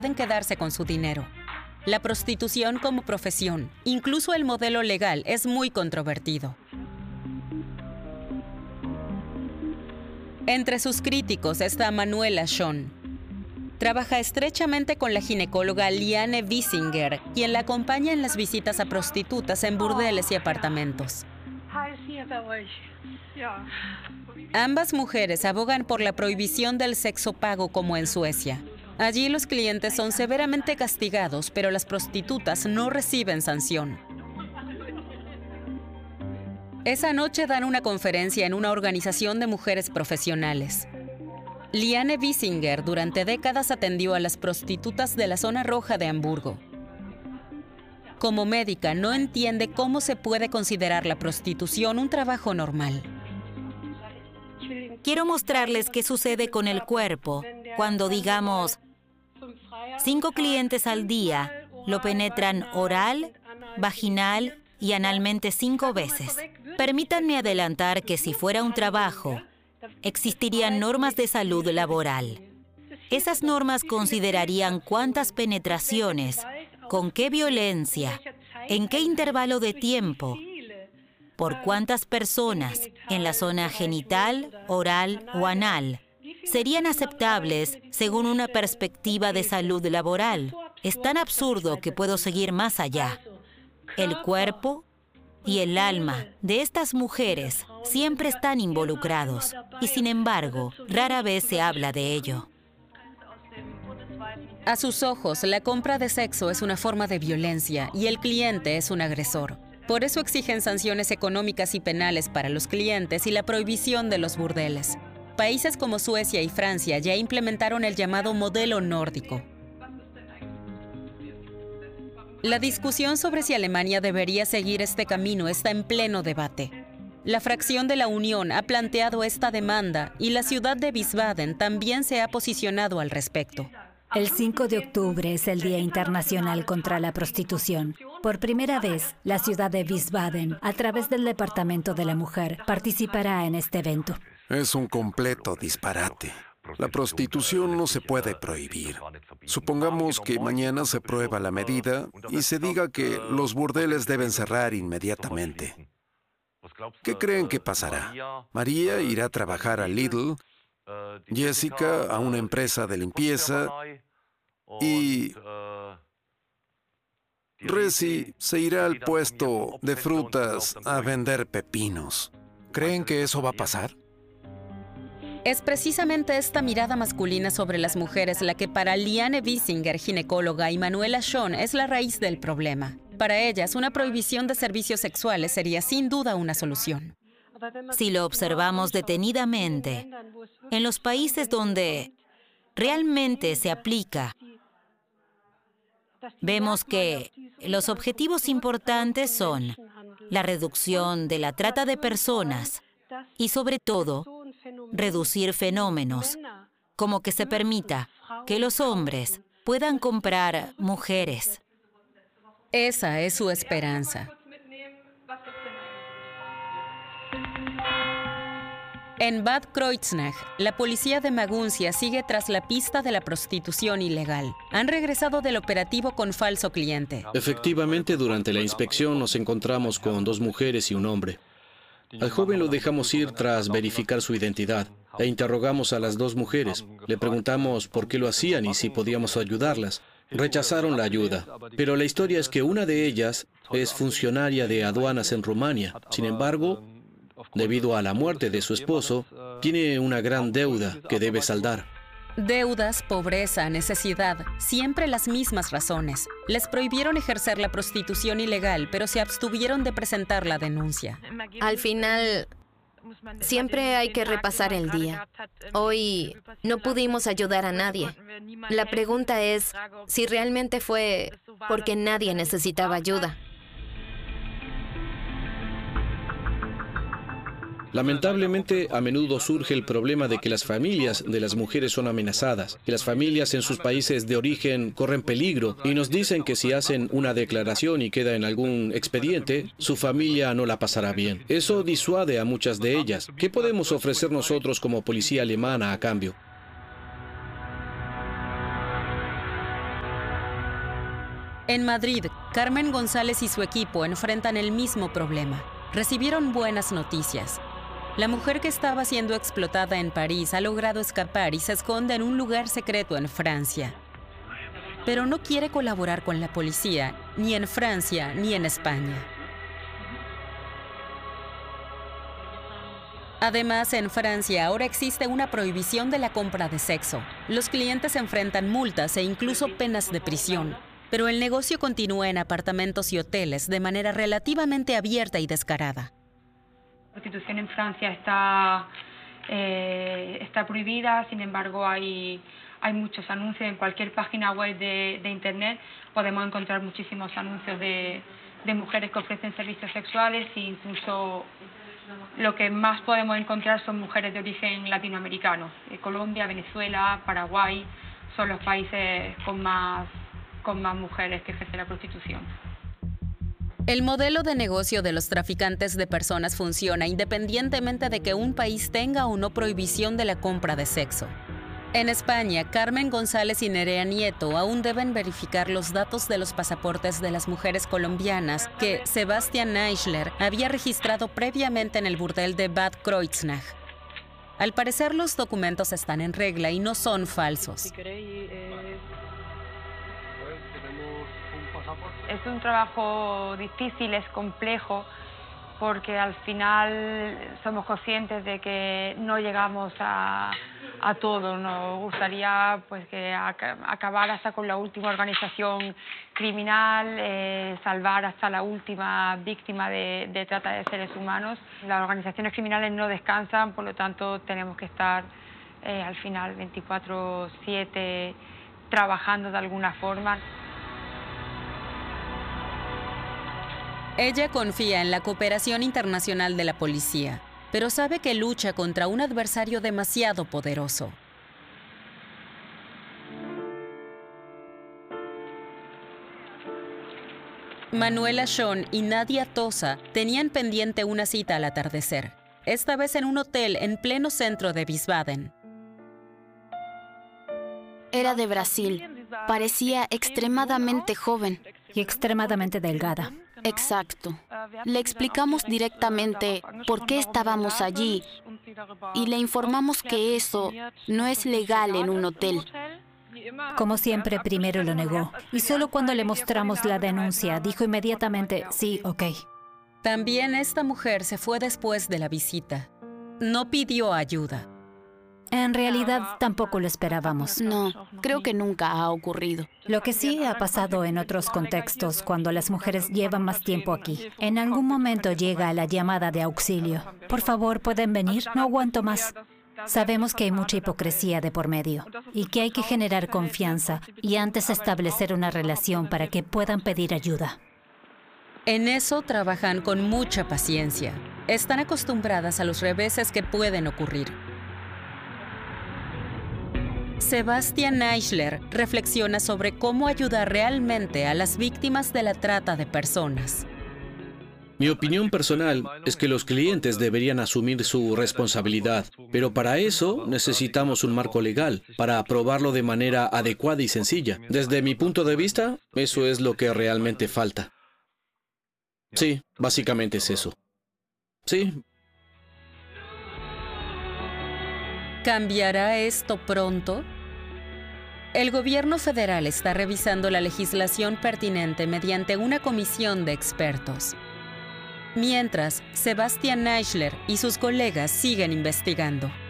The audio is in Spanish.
pueden quedarse con su dinero. La prostitución como profesión, incluso el modelo legal, es muy controvertido. Entre sus críticos está Manuela Schön. Trabaja estrechamente con la ginecóloga Liane Wiesinger, quien la acompaña en las visitas a prostitutas en burdeles y apartamentos. Ambas mujeres abogan por la prohibición del sexo pago como en Suecia. Allí los clientes son severamente castigados, pero las prostitutas no reciben sanción. Esa noche dan una conferencia en una organización de mujeres profesionales. Liane Wiesinger durante décadas atendió a las prostitutas de la zona roja de Hamburgo. Como médica, no entiende cómo se puede considerar la prostitución un trabajo normal. Quiero mostrarles qué sucede con el cuerpo cuando, digamos, 5 clientes al día lo penetran oral, vaginal y analmente 5 veces. Permítanme adelantar que si fuera un trabajo, existirían normas de salud laboral. Esas normas considerarían cuántas penetraciones, con qué violencia, en qué intervalo de tiempo, por cuántas personas, en la zona genital, oral o anal, serían aceptables según una perspectiva de salud laboral. Es tan absurdo que puedo seguir más allá. El cuerpo y el alma de estas mujeres siempre están involucrados y, sin embargo, rara vez se habla de ello. A sus ojos, la compra de sexo es una forma de violencia y el cliente es un agresor. Por eso exigen sanciones económicas y penales para los clientes y la prohibición de los burdeles. Países como Suecia y Francia ya implementaron el llamado modelo nórdico. La discusión sobre si Alemania debería seguir este camino está en pleno debate. La fracción de la Unión ha planteado esta demanda y la ciudad de Wiesbaden también se ha posicionado al respecto. El 5 de octubre es el Día Internacional contra la Prostitución. Por primera vez, la ciudad de Wiesbaden, a través del Departamento de la Mujer, participará en este evento. Es un completo disparate. La prostitución no se puede prohibir. Supongamos que mañana se prueba la medida y se diga que los burdeles deben cerrar inmediatamente. ¿Qué creen que pasará? María irá a trabajar a Lidl, Jessica a una empresa de limpieza y Resi se irá al puesto de frutas a vender pepinos. ¿Creen que eso va a pasar? Es precisamente esta mirada masculina sobre las mujeres la que para Liane Wiesinger, ginecóloga, y Manuela Schön es la raíz del problema. Para ellas, una prohibición de servicios sexuales sería sin duda una solución. Si lo observamos detenidamente, en los países donde realmente se aplica, vemos que los objetivos importantes son la reducción de la trata de personas y, sobre todo, reducir fenómenos, como que se permita que los hombres puedan comprar mujeres. Esa es su esperanza. En Bad Kreuznach, la policía de Maguncia sigue tras la pista de la prostitución ilegal. Han regresado del operativo con falso cliente. Efectivamente, durante la inspección nos encontramos con 2 mujeres y un hombre. Al joven lo dejamos ir tras verificar su identidad e interrogamos a las 2 mujeres. Le preguntamos por qué lo hacían y si podíamos ayudarlas. Rechazaron la ayuda, pero la historia es que una de ellas es funcionaria de aduanas en Rumania. Sin embargo, debido a la muerte de su esposo, tiene una gran deuda que debe saldar. Deudas, pobreza, necesidad, siempre las mismas razones. Les prohibieron ejercer la prostitución ilegal, pero se abstuvieron de presentar la denuncia. Al final, siempre hay que repasar el día. Hoy no pudimos ayudar a nadie. La pregunta es si realmente fue porque nadie necesitaba ayuda. Lamentablemente, a menudo surge el problema de que las familias de las mujeres son amenazadas, que las familias en sus países de origen corren peligro y nos dicen que si hacen una declaración y queda en algún expediente, su familia no la pasará bien. Eso disuade a muchas de ellas. ¿Qué podemos ofrecer nosotros como policía alemana a cambio? En Madrid, Carmen González y su equipo enfrentan el mismo problema. Recibieron buenas noticias. La mujer que estaba siendo explotada en París ha logrado escapar y se esconde en un lugar secreto en Francia. Pero no quiere colaborar con la policía, ni en Francia ni en España. Además, en Francia ahora existe una prohibición de la compra de sexo. Los clientes enfrentan multas e incluso penas de prisión. Pero el negocio continúa en apartamentos y hoteles de manera relativamente abierta y descarada. La prostitución en Francia está prohibida, sin embargo hay muchos anuncios en cualquier página web de internet. Podemos encontrar muchísimos anuncios de mujeres que ofrecen servicios sexuales e incluso lo que más podemos encontrar son mujeres de origen latinoamericano. Colombia, Venezuela, Paraguay son los países con más mujeres que ejercen la prostitución. El modelo de negocio de los traficantes de personas funciona independientemente de que un país tenga o no prohibición de la compra de sexo. En España, Carmen González y Nerea Nieto aún deben verificar los datos de los pasaportes de las mujeres colombianas que Sebastian Eichler había registrado previamente en el burdel de Bad Kreuznach. Al parecer, los documentos están en regla y no son falsos. Es un trabajo difícil, es complejo, porque al final somos conscientes de que no llegamos a todo. Nos gustaría pues que acabar hasta con la última organización criminal, salvar hasta la última víctima de trata de seres humanos. Las organizaciones criminales no descansan, por lo tanto tenemos que estar al final 24/7 trabajando de alguna forma. Ella confía en la cooperación internacional de la policía, pero sabe que lucha contra un adversario demasiado poderoso. Manuela Schon y Nadia Tosa tenían pendiente una cita al atardecer, esta vez en un hotel en pleno centro de Wiesbaden. Era de Brasil. Parecía extremadamente joven. Y extremadamente delgada. Exacto. Le explicamos directamente por qué estábamos allí y le informamos que eso no es legal en un hotel. Como siempre, primero lo negó. Y solo cuando le mostramos la denuncia, dijo inmediatamente, sí, ok. También esta mujer se fue después de la visita. No pidió ayuda. En realidad, tampoco lo esperábamos. No, creo que nunca ha ocurrido. Lo que sí ha pasado en otros contextos, cuando las mujeres llevan más tiempo aquí. En algún momento llega la llamada de auxilio. Por favor, ¿pueden venir? No aguanto más. Sabemos que hay mucha hipocresía de por medio y que hay que generar confianza y antes establecer una relación para que puedan pedir ayuda. En eso trabajan con mucha paciencia. Están acostumbradas a los reveses que pueden ocurrir. Sebastian Eichler reflexiona sobre cómo ayudar realmente a las víctimas de la trata de personas. Mi opinión personal es que los clientes deberían asumir su responsabilidad, pero para eso necesitamos un marco legal, para aprobarlo de manera adecuada y sencilla. Desde mi punto de vista, eso es lo que realmente falta. Sí, básicamente es eso. Sí. ¿Cambiará esto pronto? El gobierno federal está revisando la legislación pertinente mediante una comisión de expertos. Mientras, Sebastian Eichler y sus colegas siguen investigando.